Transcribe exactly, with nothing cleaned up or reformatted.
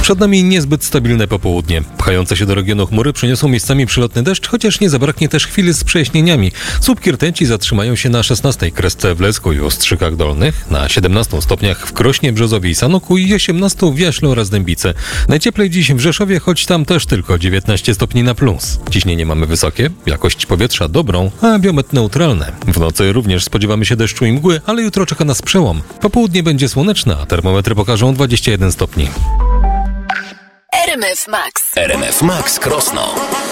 Przed nami niezbyt stabilne popołudnie. Pchające się do regionu chmury przyniosą miejscami przelotny deszcz, chociaż nie zabraknie też chwili z przejaśnieniami. Słupki rtęci zatrzymają się na szesnastej kresce w Lesku i Ostrzykach Dolnych, na siedemnastu stopniach w Krośnie, Brzozowie i Sanoku i osiemnastu w Jaślu oraz Dębicy. Najcieplej dziś w Rzeszowie, choć tam też tylko dziewiętnaście stopni na plus. Ciśnienie mamy wysokie, jakość powietrza dobrą, a biometr neutralne. W nocy również spodziewamy się deszczu i mgły, ale jutro czeka nas przełom. Popołudnie będzie słoneczne, a termometry pokażą dwadzieścia jeden stopni. R M F Max. R M F Max Krosno.